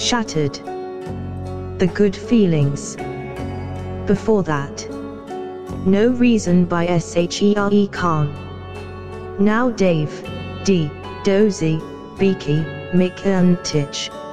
Shattered. The Good Feelings. Before that, No Reason by Shere Khan. Now Dave, D, Dozy, Beaky, Mick and Titch.